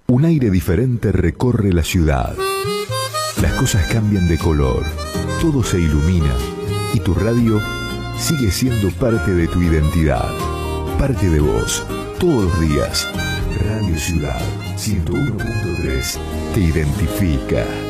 Un aire diferente recorre la ciudad. Las cosas cambian de color, todo se ilumina y tu radio sigue siendo parte de tu identidad, parte de vos, todos los días. Radio Ciudad 101.3 te identifica.